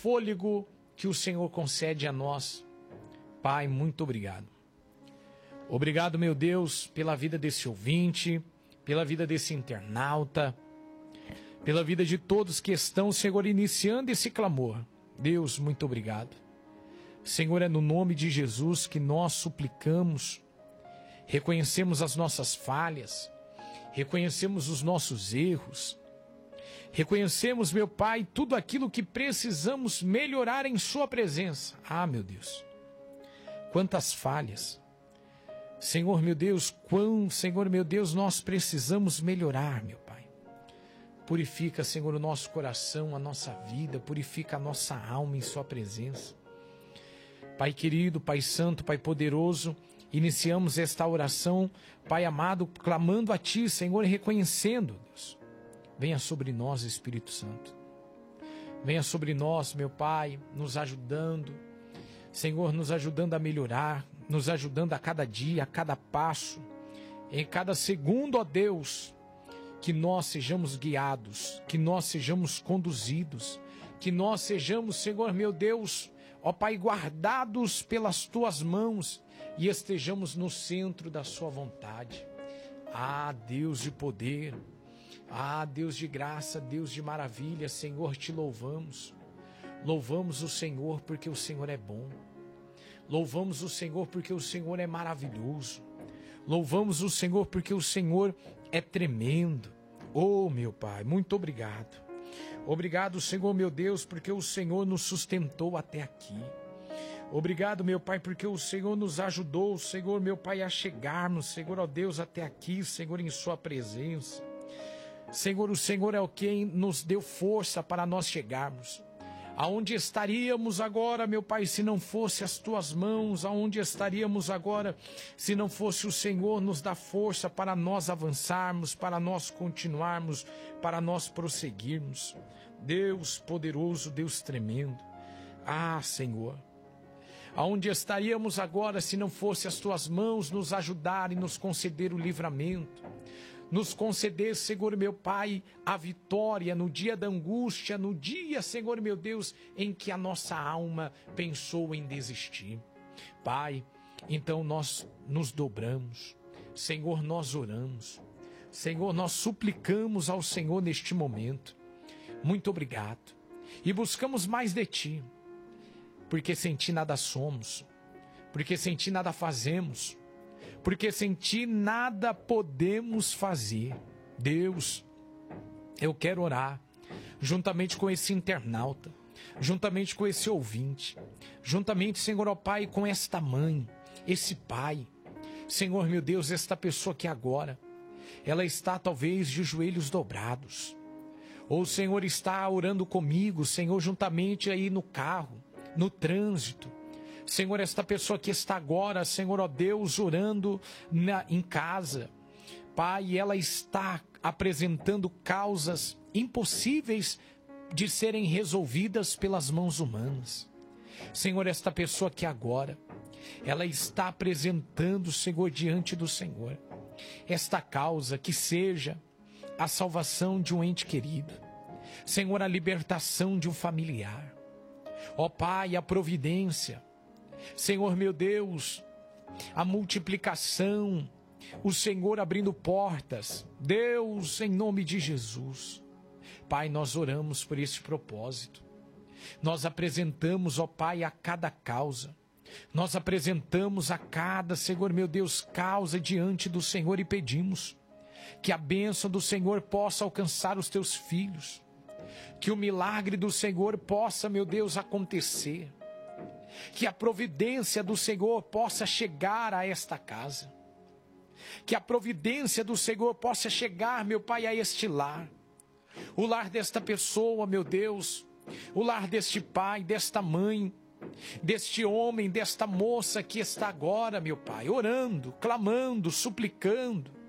fôlego que o Senhor concede a nós. Pai, muito obrigado. Obrigado, meu Deus, pela vida desse ouvinte, pela vida desse internauta, pela vida de todos que estão, Senhor, iniciando esse clamor. Deus, muito obrigado. Senhor, é no nome de Jesus que nós suplicamos, reconhecemos as nossas falhas, reconhecemos os nossos erros, reconhecemos, meu Pai, tudo aquilo que precisamos melhorar em Sua presença. Ah, meu Deus, quantas falhas. Senhor, meu Deus, Senhor, meu Deus, nós precisamos melhorar, meu Pai. Purifica, Senhor, o nosso coração, a nossa vida, purifica a nossa alma em Sua presença. Pai querido, Pai santo, Pai poderoso, iniciamos esta oração, Pai amado, clamando a Ti, Senhor, e reconhecendo, Deus. Venha sobre nós, Espírito Santo. Venha sobre nós, meu Pai, nos ajudando. Senhor, nos ajudando a melhorar, nos ajudando a cada dia, a cada passo, em cada segundo, ó Deus, que nós sejamos guiados, que nós sejamos conduzidos, que nós sejamos, Senhor, meu Deus, ó Pai, guardados pelas Tuas mãos e estejamos no centro da Sua vontade. Ah, Deus de poder, ah, Deus de graça, Deus de maravilha, Senhor, Te louvamos. Louvamos o Senhor porque o Senhor é bom. Louvamos o Senhor porque o Senhor é maravilhoso. Louvamos o Senhor porque o Senhor é tremendo. Oh, meu Pai, muito obrigado. Obrigado, Senhor, meu Deus, porque o Senhor nos sustentou até aqui. Obrigado, meu Pai, porque o Senhor nos ajudou, Senhor, meu Pai, a chegarmos, Senhor, ó Deus, até aqui, Senhor, em Sua presença. Senhor, o Senhor é o quem nos deu força para nós chegarmos. Aonde estaríamos agora, meu Pai, se não fosse as Tuas mãos? Aonde estaríamos agora se não fosse o Senhor nos dar força para nós avançarmos, para nós continuarmos, para nós prosseguirmos? Deus poderoso, Deus tremendo. Ah, Senhor, aonde estaríamos agora se não fosse as Tuas mãos nos ajudar e nos conceder o livramento? Nos conceder, Senhor, meu Pai, a vitória no dia da angústia, no dia, Senhor, meu Deus, em que a nossa alma pensou em desistir. Pai, então nós nos dobramos, Senhor, nós oramos, Senhor, nós suplicamos ao Senhor neste momento. Muito obrigado. E buscamos mais de Ti, porque sem Ti nada somos, porque sem Ti nada fazemos, porque sem Ti nada podemos fazer. Deus, eu quero orar juntamente com esse internauta, juntamente com esse ouvinte, juntamente, Senhor, ó Pai, com esta mãe, esse pai. Senhor, meu Deus, esta pessoa que agora, ela está talvez de joelhos dobrados, ou o Senhor está orando comigo, Senhor, juntamente aí no carro, no trânsito. Senhor, esta pessoa que está agora, Senhor, ó Deus, orando em casa, Pai, ela está apresentando causas impossíveis de serem resolvidas pelas mãos humanas. Senhor, esta pessoa que agora, ela está apresentando, Senhor, diante do Senhor, esta causa que seja a salvação de um ente querido, Senhor, a libertação de um familiar, ó Pai, a providência, Senhor, meu Deus, a multiplicação, o Senhor abrindo portas. Deus, em nome de Jesus. Pai, nós oramos por esse propósito. Nós apresentamos, ó Pai, a cada causa. Nós apresentamos a cada, Senhor, meu Deus, causa diante do Senhor e pedimos que a bênção do Senhor possa alcançar os Teus filhos. Que o milagre do Senhor possa, meu Deus, acontecer. Que a providência do Senhor possa chegar a esta casa. Que a providência do Senhor possa chegar, meu Pai, a este lar. O lar desta pessoa, meu Deus. O lar deste pai, desta mãe, deste homem, desta moça que está agora, meu Pai, orando, clamando, suplicando.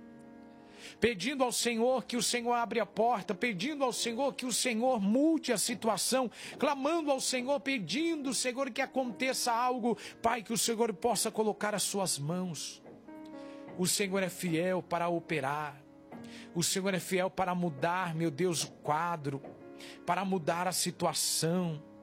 Pedindo ao Senhor que o Senhor abra a porta, pedindo ao Senhor que o Senhor mude a situação, clamando ao Senhor, pedindo, Senhor, que aconteça algo, Pai, que o Senhor possa colocar as suas mãos. O Senhor é fiel para operar, o Senhor é fiel para mudar, meu Deus, o quadro, para mudar a situação.